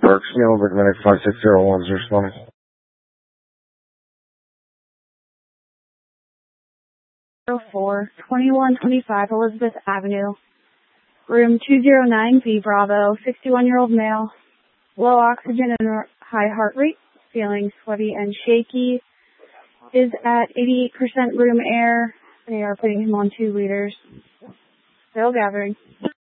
Burks, Neil, Brickmedic 56010 is responding. 2125 Elizabeth Avenue, room 209, V Bravo, 61-year-old male, low oxygen and high heart rate, feeling sweaty and shaky, is at 88% room air. They are putting him on 2 liters. Still gathering.